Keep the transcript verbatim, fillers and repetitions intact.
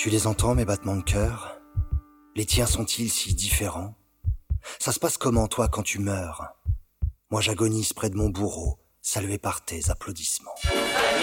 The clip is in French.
Tu les entends, mes battements de cœur? Les tiens sont-ils si différents? Ça se passe comment, toi, quand tu meurs? Moi, j'agonise près de mon bourreau, salué par tes applaudissements.